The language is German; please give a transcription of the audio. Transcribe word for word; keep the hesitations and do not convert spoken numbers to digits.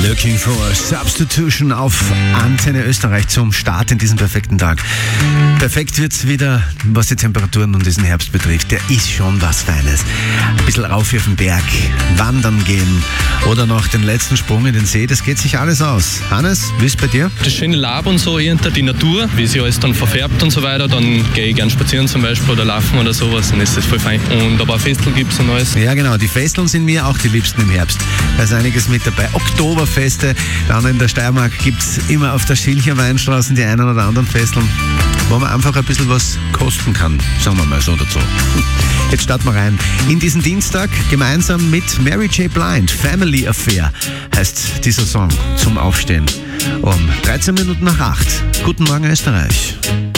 Looking for a Substitution auf Antenne Österreich zum Start in diesem perfekten Tag. Perfekt wird's wieder, was die Temperaturen und diesen Herbst betrifft. Der ist schon was Feines. Ein bisschen rauf auf den Berg, wandern gehen oder noch den letzten Sprung in den See. Das geht sich alles aus. Hannes, wie ist bei dir? Das schöne Lab und so, hinter die Natur, wie sie alles dann verfärbt und so weiter. Dann gehe ich gern spazieren zum Beispiel oder laufen oder sowas. Dann ist das voll fein. Und ein paar Festel gibt's und alles. Ja genau, die Festeln sind mir auch die liebsten im Herbst. Da ist einiges mit dabei. Oktoberfeste, dann in der Steiermark gibt's immer auf der Schilcher Weinstraße die einen oder anderen Festeln, wo man einfach ein bisschen was kosten kann, sagen wir mal so dazu. Jetzt starten wir rein in diesen Dienstag gemeinsam mit Mary J. Blind. Family Affair heißt dieser Song zum Aufstehen um dreizehn Minuten nach acht. Guten Morgen Österreich.